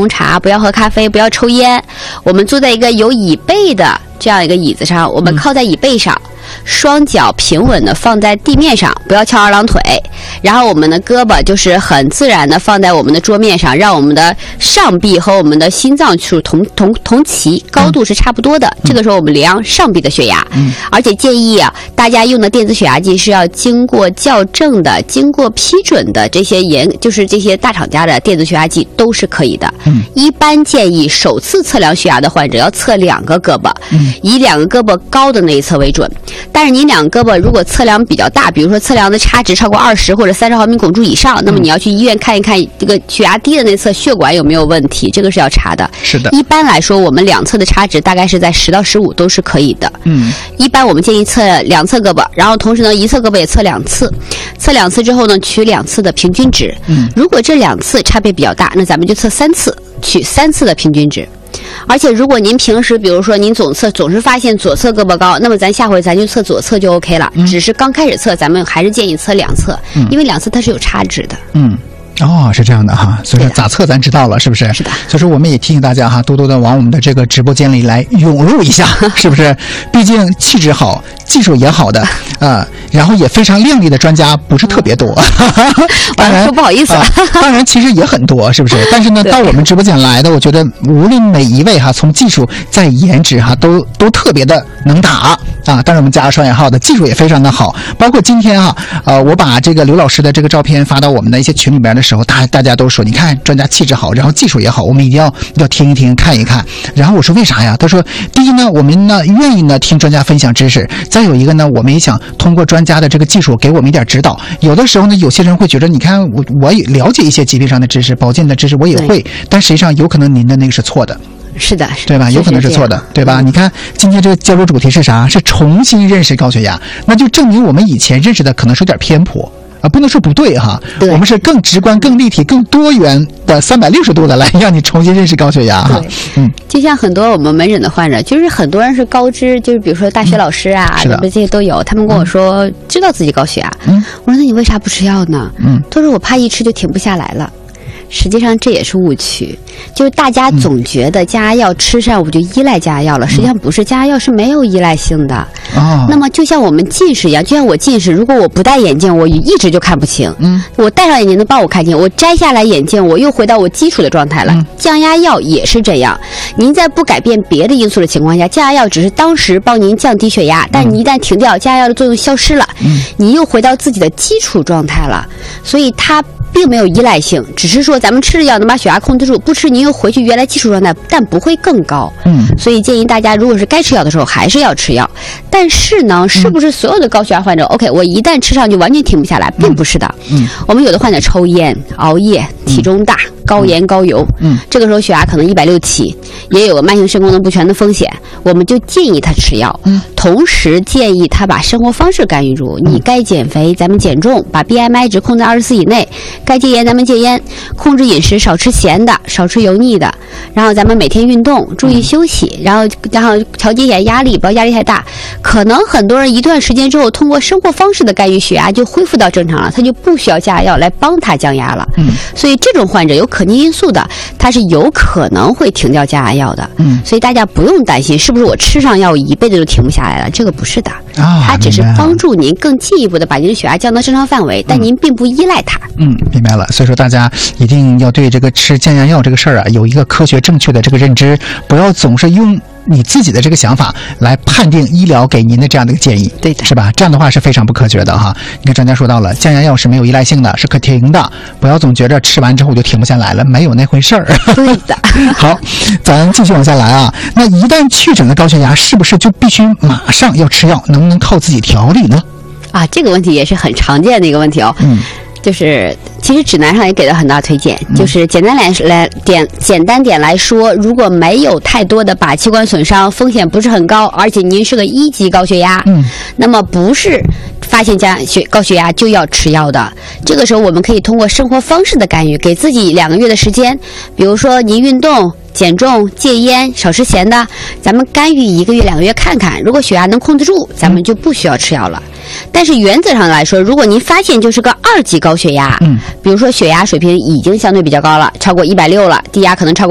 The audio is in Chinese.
红茶，不要喝咖啡，不要抽烟。我们坐在一个有椅背的这样一个椅子上，我们靠在椅背上，双脚平稳的放在地面上，不要翘二郎腿。然后我们的胳膊就是很自然的放在我们的桌面上，让我们的上臂和我们的心脏处同齐，高度是差不多的。这个时候我们量上臂的血压，而且建议啊，大家用的电子血压计是要经过校正的、经过批准的，这些就是这些大厂家的电子血压计都是可以的。一般建议首次测量血压的患者要测2个胳膊，以2个胳膊高的那一侧为准。但是您2个胳膊如果测量比较大，比如说测量的差值超过20或者30毫米汞柱以上，那么你要去医院看一看这个血压低的那侧血管有没有问题，这个是要查的。 是的。 一般来说，我们2侧的差值大概是在10到15都是可以的。一般我们建议测2侧胳膊，然后同时呢，一侧胳膊也测2次，测2次之后呢，取2次的平均值。如果这2次差别比较大，那咱们就测3次，取3次的平均值。而且如果您平时比如说您总是发现左侧胳膊高，那么咱下回咱就测左侧就 OK 了。只是刚开始测，咱们还是建议测2侧，因为2侧它是有差值的。 哦，是这样的哈，所以说咋测咱知道了，是不是？ 是的。 所以说我们也提醒大家哈，多多的往我们的这个直播间里来涌入一下，是不是？毕竟气质好，技术也好的然后也非常靓丽的专家不是特别多。当然说不好意思当然其实也很多，是不是？但是呢，到我们直播间来的，我觉得无论每一位哈，从技术在颜值哈，都特别的能打当然我们加双引号的技术也非常的好，包括今天我把这个刘老师的这个照片发到我们的一些群里边的时候，大家都说，你看专家气质好，然后技术也好，我们一定要听一听，看一看。然后我说为啥呀？他说，第一呢，我们呢愿意呢听专家分享知识，再有一个呢，我们也想通过专家的这个技术给我们一点指导。有的时候呢，有些人会觉得，你看我也了解一些疾病上的知识，保健的知识我也会，但实际上有可能您的那个是错的。 是的， 对吧？有可能是错的，对吧？你看今天这个交流主题是啥？是重新认识高血压，那就证明我们以前认识的可能是有点偏颇不能说不对哈。我们是更直观、更立体、更多元的360度的来让你重新认识高血压哈。 就像很多我们门诊的患者，就是很多人是高知，就是比如说大学老师这些都有，他们跟我说知道自己高血压，我说那你为啥不吃药呢？他说我怕一吃就停不下来了。实际上这也是误区，就是大家总觉得降压药吃上我就依赖降压药了，实际上不是，降压药是没有依赖性的。那么就像我们近视一样，就像我近视，如果我不戴眼镜，我一直就看不清。我戴上眼镜能帮我看清，我摘下来眼镜，我又回到我基础的状态了。降压药也是这样，您在不改变别的因素的情况下，降压药只是当时帮您降低血压，但你一旦停掉，降压药的作用消失了，你又回到自己的基础状态了，所以它并没有依赖性，只是说咱们吃的药能把血压控制住，不吃您又回去原来基础状态，但不会更高。所以建议大家如果是该吃药的时候还是要吃药。但是呢，是不是所有的高血压患者 OK 我一旦吃上就完全停不下来，并不是的。我们有的患者抽烟、熬夜、体重大、高盐高油，这个时候血压可能160起，也有个慢性肾功能不全的风险，我们就建议他吃药。同时建议他把生活方式干预住，你该减肥咱们减重，把 BMI 值控制24以内，该戒烟咱们戒烟，控制饮食，少吃咸的，少吃油腻的，然后咱们每天运动，注意休息，然后调节一下压力，不要压力太大。可能很多人一段时间之后，通过生活方式的干预，血压就恢复到正常了，他就不需要降压药来帮他降压了。所以这种患者有可逆因素的，他是有可能会停掉降压药的。所以大家不用担心是不是我吃上药我一辈子就停不下来了，这个不是的。它只是帮助您更进一步的把您的血压降到正常范围，但您并不依赖它。 明白了。所以说大家一定要对这个吃降压药这个事儿有一个科学正确的这个认知，不要总是用你自己的这个想法来判定医疗给您的这样的一个建议， 对的， 是吧？这样的话是非常不科学的哈。你看专家说到了，降压药是没有依赖性的，是可停的，不要总觉着吃完之后就停不下来了，没有那回事儿。 对的。 好，咱继续往下来啊。那一旦确诊了高血压，是不是就必须马上要吃药？能不能靠自己调理呢？ 这个问题也是很常见的一个问题哦。就是其实指南上也给了很大推荐，就是简单点来说，如果没有太多的靶器官损伤，风险不是很高，而且您是个1级高血压，那么不是发现高血压就要吃药的。这个时候我们可以通过生活方式的干预，给自己2个月的时间，比如说您运动、减重、戒烟、少吃咸的，咱们干预1个月、2个月看看，如果血压能控制住，咱们就不需要吃药了。但是原则上来说，如果您发现就是个2级高血压，比如说血压水平已经相对比较高了，超过160了，低压可能超过